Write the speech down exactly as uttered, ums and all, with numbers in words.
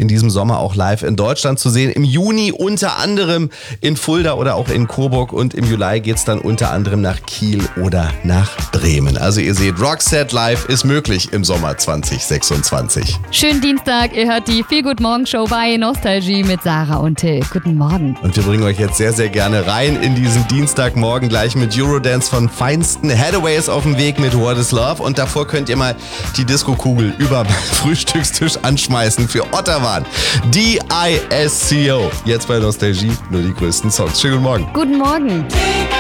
in diesem Sommer auch live in Deutschland zu sehen. Im Juni unter anderem in Fulda oder auch in Coburg und im Juli geht es dann unter anderem nach Kiel oder nach Bremen. Also ihr seht, Roxette Live ist möglich im Sommer zwanzig sechsundzwanzig. Schönen Dienstag, ihr hört die Feel Good Morgen Show bei Nostalgie mit Sarah und Till. Guten Morgen. Und wir bringen euch jetzt sehr, sehr gerne rein in diesen Dienstagmorgen gleich mit Eurodance von feinsten Hathaway auf dem Weg mit What is Love. Und davor könnt ihr mal die Disco-Kugel über Frühstückstisch anschmeißen für Ottawan. D I S C O. Jetzt bei Nostalgie nur die größten Songs. Schönen guten Morgen. Guten Morgen.